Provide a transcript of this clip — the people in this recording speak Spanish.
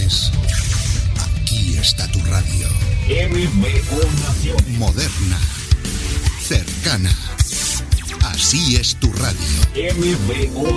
dices, aquí está tu radio. MBO Naciones. Moderna, cercana. Así es tu radio. MBO